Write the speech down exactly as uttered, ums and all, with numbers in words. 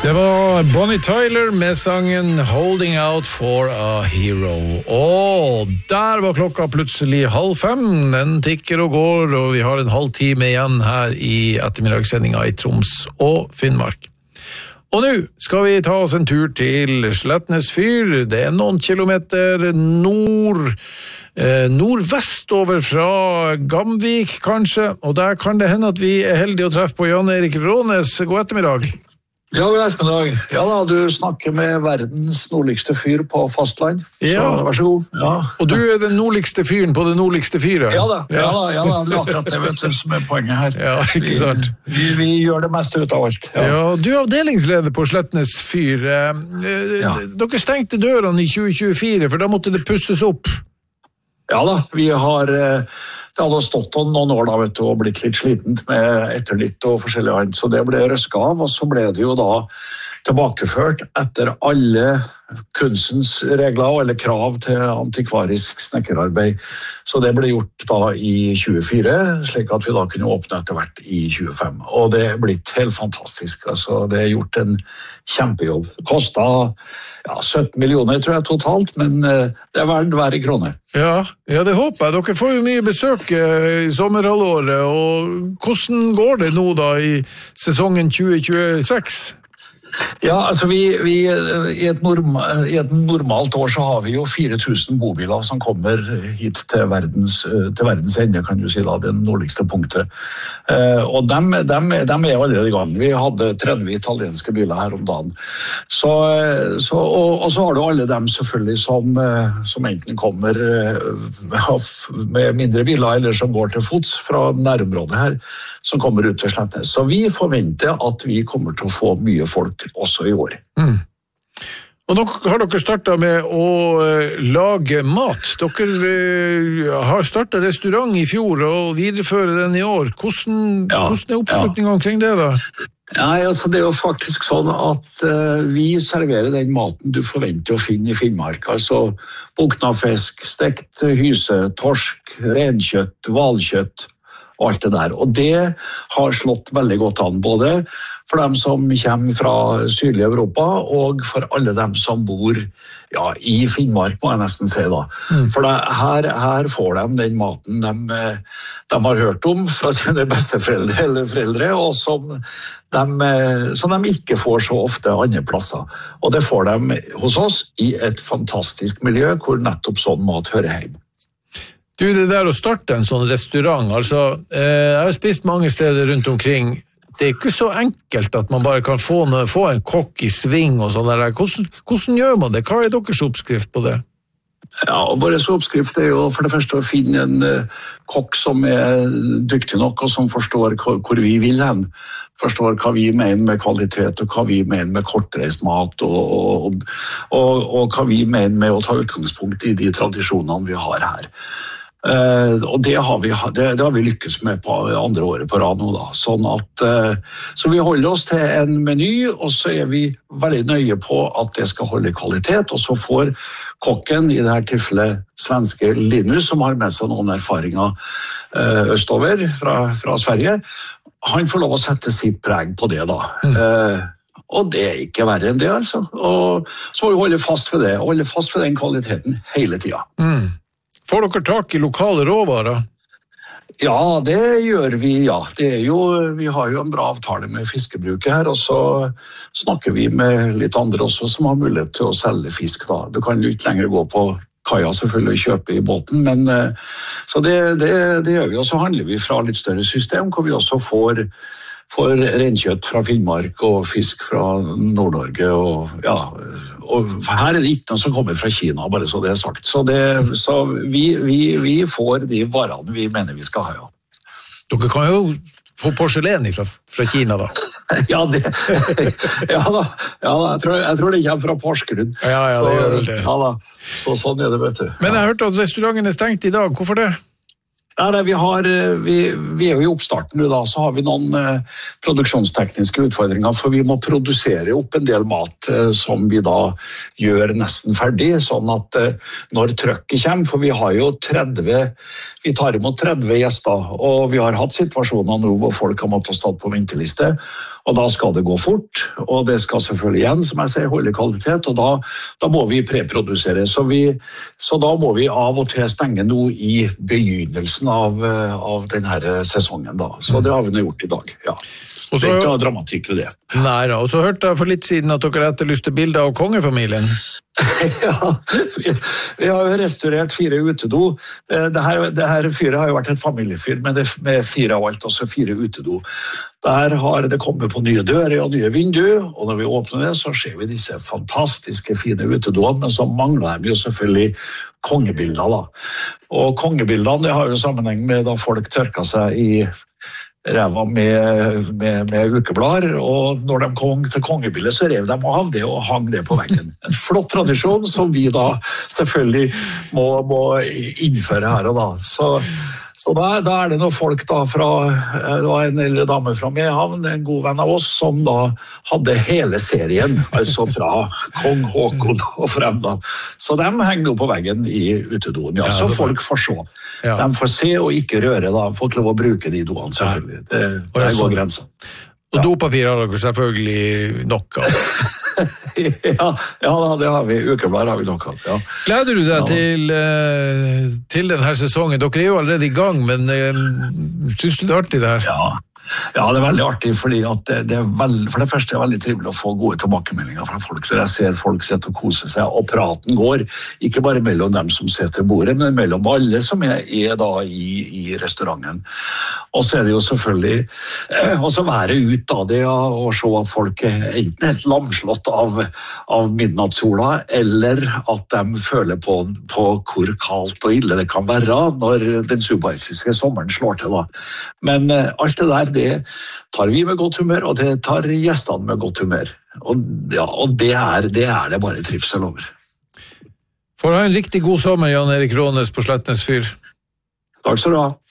Det var Bonnie Tyler med sangen Holding Out for a Hero. Og der var klokka plutselig halv fem. Den tikker og går, og vi har en halv time igjen her i ettermiddagssendinga i Troms og Finnmark. Og nå skal vi ta oss en tur til Slettnes fyr. Det er noen kilometer nord, eh, nordvestover fra Gamvik, kanskje. Og der kan det hende at vi er heldige å treffe på Jan Erik Rånes. God ettermiddag. Ja, god ettermiddag. Ja da, du snakker med verdens nordligste fyr på fastland. Så ja. Vær så god. Ja. Og du er den nordligste fyren på det nordligste fyret. Ja da, ja. Ja, da, ja da, det er akkurat det vet du, som er poenget her. Ja, ikke sant? Vi, vi, vi gjør det meste ut av alt. Ja, ja du er avdelingsleder på Slettnes fyr. Ja. Dere stengte dørene i tjue tjuefire, for da måtte det pusses opp. Ja da, vi har, det hadde stått noen år da, vet du, og blitt litt slitent med etterlitt og forskjellig annet, så det ble røsket av, og så ble det jo da tilbakeført etter alle kunstens regler eller krav til antikvarisk snekkerarbeid. Så det ble gjort da i tjuefire, slik at vi da kunne åpne etter hvert i tjuefem. Og det er blitt helt fantastisk, altså det er gjort en kjempejobb. Det kostet ja, sytten millioner tror jeg totalt, men det er verdt hver krone. Ja, ja, det håper jeg. Dere får jo mye besøk i sommerhalvåret, og hvordan går det nå da i sesongen tjue tjueseks? Ja, altså vi, vi i, et norma, i et normalt år så har vi jo fire tusen bobiler som kommer hit til verdens, til verdens ende, kan du si da, det nordligste punktet. Eh, og dem, dem, dem er allerede i gang. Vi hadde tretti italienske biler her om dagen. Så, så, og, og så har du alle dem selvfølgelig som, som enten kommer med mindre biler eller som går til fots fra nærområdet her, som kommer ut til Slettnes. Så vi forventer at vi kommer til å få mye folk også i år. Mm. Og nå har dere startet med å uh, lage mat. Dere uh, har startet restaurant i fjor og viderefører den i år. Hvordan, ja, hvordan er oppslutningen ja. omkring det da? Nei, altså det er jo faktisk sånn at uh, vi serverer den maten du forventer å finne i Finnmark. Altså bukna fisk, stekt hyse, torsk, renkjøtt, hvalkjøtt, og alt det der. Og det har slått veldig godt an, både for dem som kommer fra sydlig Europa, og for alle dem som bor ja, i Finnmark, må jeg nesten si da. Mm. For det, her, her får de den maten de, de har hørt om fra sine besteforeldre eller foreldre, og som de, som de ikke får så ofte andre plasser. Og det får de hos oss i et fantastisk miljø, hvor nettopp sånn mat hører hjemme. Du, det der å starte en sånn restaurant, altså, eh, jeg har spist mange steder rundt omkring, det er ikke så enkelt at man bare kan få, få en kokk i sving og sånn der. Hvordan, hvordan gjør man det? Hva er deres oppskrift på det? Ja, og vår oppskrift er jo for det første å finne en uh, kokk som er dyktig nok, og som forstår hvor, hvor vi vil hen. Forstår hva vi mener med kvalitet, og hva vi mener med kortreist mat, og, og, og, og hva vi mener med å ta utgangspunkt i de tradisjonene vi har her. Uh, og det har, vi, det, det har vi lykkes med på andre året på rad nå da. Sånn at, uh, så vi holder oss til en meny, og så er vi veldig nøye på at det skal holde kvalitet, og så får kokken, i dette tilfellet svenske Linus, som har med seg noen erfaringer uh, østover fra, fra Sverige, han får lov å sette sitt preg på det da. Mm. Uh, og det er ikke verre enn det, altså. Og så må vi holde fast ved det, og holde fast ved den kvaliteten hele tiden. Mm. Får dere tak i lokale råvarer? Ja, det gjør vi, ja. Det er jo, vi har jo en bra avtale med fiskebruket her, og så snakker vi med litt andre også som har mulighet til å selge fisk da. Du kan jo ikke lenger gå på kaja selvfølgelig og kjøpe i båten, men så det, det, det gjør vi. Og så handler vi fra litt større system, hvor vi også får for renkjøtt fra Finnmark og fisk fra Nord-Norge, og, ja, og her er det ikke noe som kommer fra Kina, bare så det er sagt. Så, det, så vi, vi, vi får de varene vi mener vi skal ha, ja. Dere kan jo få porselen fra, fra Kina da. ja, det, ja da, ja da jeg, tror, jeg tror det kommer fra Porsgrunn. Ja, ja, så, det gjør det. Ja da, så sånn er det, vet du. Men jeg hørte at restauranten er stengt i dag, hvorfor det? Ja, vi, har, vi, vi er jo i oppstarten nå da, så har vi noen eh, produksjonstekniske utfordringer, for vi må produsere opp en del mat eh, som vi da gjør nesten ferdig, sånn at eh, når trøkket kommer, for vi har jo tretti, vi tar imot tretti gjester, og vi har hatt situasjoner nå hvor folk har måttet stå på venteliste, og da skal det gå fort, og det skal selvfølgelig igjen, som jeg sier, holde kvalitet, og da, da må vi preprodusere. Så, vi, så da må vi av og til stenge noe i begynnelsen av, av denne sesongen. Da. Så det har vi nå gjort i dag, ja. Og så, det er ikke noe dramatikk i det. Nei da, og så hørte jeg for litt siden at dere etterlyste bilder av kongefamilien. Ja, vi, vi har jo restaurert fire utedo. Det her, det her fyret har jo vært et familiefyr, men det med fire av alt, også fire utedo. Der har det kommet på nye dører og nye vinduer, og når vi åpner det, så ser vi disse fantastiske fine utedoene, men så mangler de jo selvfølgelig kongebilder da. Og kongebildene, det har jo sammenheng med da folk tørka seg i ræva med, med, med ukeblader, og når de kom til kongebildet så rev de av det og hang det på veggen. En flott tradisjon som vi da selvfølgelig må, må innføre her og da. Så, så da, da er det noen folk da fra, det var en eldre dame fra Mehamn, en god venn av oss, som da hadde hele serien, altså fra Kong Håkon og frem da. Så de henger nå på veggen i utedoen, ja, så folk får se. De får se og ikke røre da, får ikke lov å bruke de doene selvfølgelig. Det, det går grensen. Og dopapir har dere selvfølgelig nok av. ja, ja, det har vi. Ukeblader har vi nok av, ja. Gleder du deg ja. til, til denne sesongen? Dere er jo allerede i gang, men synes du det er artig det her? Ja. Ja, det er veldig artig, fordi at det, det er veld, for det første er det veldig trivelig å få gode tilbakemeldinger fra folk, så jeg ser folk sitte og kose seg, og praten går, ikke bare mellom dem som sitter til bordet, men mellom alle som er, er da i, i restauranten. Og så er det jo selvfølgelig eh, også være ut av det og se at folk er enten helt lamslått av, av midnattssola, eller at de føler på, på hvor kaldt og ille det kan være når den subarktiske sommeren slår til da. Men eh, alt det der, det tar vi med godt humør, og det tar gjestene med godt humør. Og, ja, og det, er, det er det bare trivsel over. For å ha en riktig god sommer, Jan Erik Rånes på Slettnes Fyr. Takk skal du ha.